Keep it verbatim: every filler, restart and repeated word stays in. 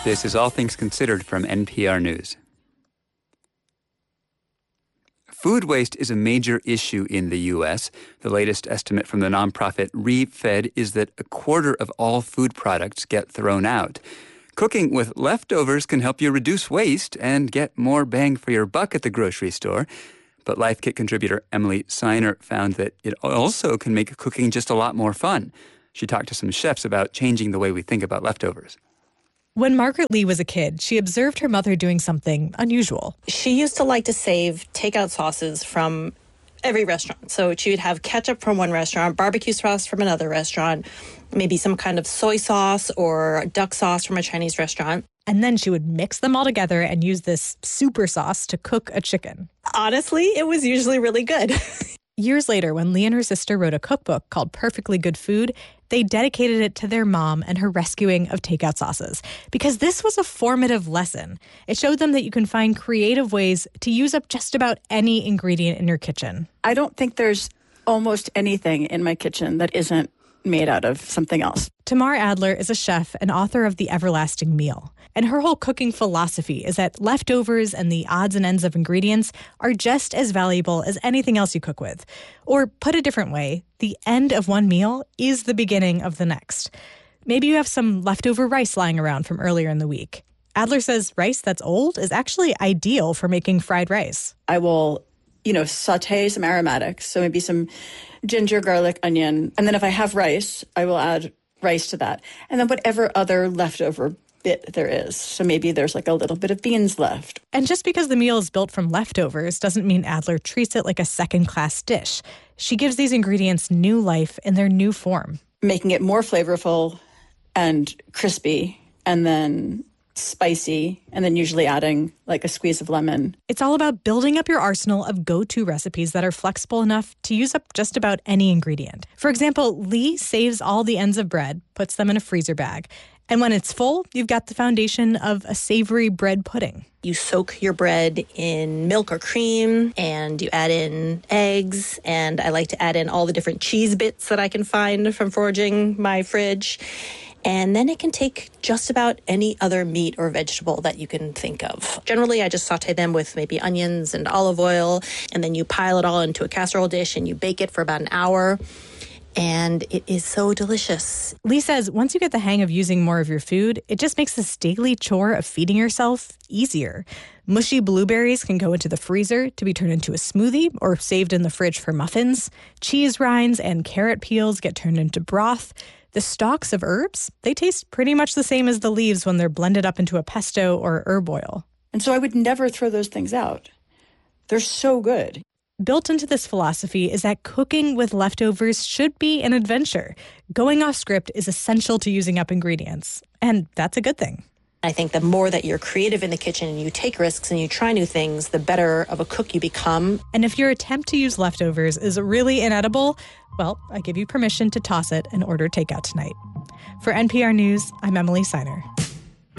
This is All Things Considered from N P R News. Food waste is a major issue in the U S. The latest estimate from the nonprofit ReFed is that a quarter of all food products get thrown out. Cooking with leftovers can help you reduce waste and get more bang for your buck at the grocery store. But Life Kit contributor Emily Seiner found that it also can make cooking just a lot more fun. She talked to some chefs about changing the way we think about leftovers. When Margaret Lee was a kid, she observed her mother doing something unusual. She used to like to save takeout sauces from every restaurant. So she would have ketchup from one restaurant, barbecue sauce from another restaurant, maybe some kind of soy sauce or duck sauce from a Chinese restaurant. And then she would mix them all together and use this super sauce to cook a chicken. Honestly, it was usually really good. Years later, when Lee and her sister wrote a cookbook called Perfectly Good Food, they dedicated it to their mom and her rescuing of takeout sauces. Because this was a formative lesson. It showed them that you can find creative ways to use up just about any ingredient in your kitchen. I don't think there's almost anything in my kitchen that isn't made out of something else. Tamar Adler is a chef and author of The Everlasting Meal. And her whole cooking philosophy is that leftovers and the odds and ends of ingredients are just as valuable as anything else you cook with. Or put a different way, the end of one meal is the beginning of the next. Maybe you have some leftover rice lying around from earlier in the week. Adler says rice that's old is actually ideal for making fried rice. I will, you know, saute some aromatics, so maybe some ginger, garlic, onion. And then if I have rice, I will add rice to that. And then whatever other leftover bit there is. So maybe there's like a little bit of beans left. And just because the meal is built from leftovers doesn't mean Adler treats it like a second-class dish. She gives these ingredients new life in their new form. Making it more flavorful and crispy and then spicy, and then usually adding like a squeeze of lemon. It's all about building up your arsenal of go-to recipes that are flexible enough to use up just about any ingredient. For example, Lee saves all the ends of bread, puts them in a freezer bag. And when it's full, you've got the foundation of a savory bread pudding. You soak your bread in milk or cream, and you add in eggs, and I like to add in all the different cheese bits that I can find from foraging my fridge. And then it can take just about any other meat or vegetable that you can think of. Generally, I just saute them with maybe onions and olive oil, and then you pile it all into a casserole dish and you bake it for about an hour. And it is so delicious. Lee says once you get the hang of using more of your food, it just makes this daily chore of feeding yourself easier. Mushy blueberries can go into the freezer to be turned into a smoothie or saved in the fridge for muffins. Cheese rinds and carrot peels get turned into broth. The stalks of herbs, they taste pretty much the same as the leaves when they're blended up into a pesto or herb oil. And so I would never throw those things out. They're so good. Built into this philosophy is that cooking with leftovers should be an adventure. Going off script is essential to using up ingredients, and that's a good thing. I think the more that you're creative in the kitchen and you take risks and you try new things, the better of a cook you become. And if your attempt to use leftovers is really inedible, well, I give you permission to toss it and order takeout tonight. For N P R News, I'm Emily Seiner.